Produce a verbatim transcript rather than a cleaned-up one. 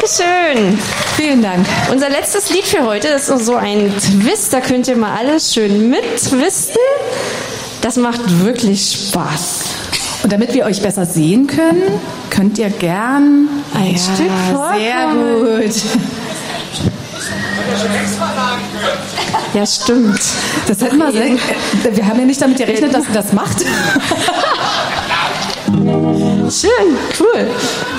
Dankeschön. Vielen Dank. Unser letztes Lied für heute ist so ein Twist. Da könnt ihr mal alles schön mittwisten. Das macht wirklich Spaß. Und damit wir euch besser sehen können, könnt ihr gern ein ja, Stück vorkommen. Sehr gut. Ja, stimmt. Das hätten wir sehr, wir haben ja nicht damit gerechnet, dass ihr das macht. Schön, cool.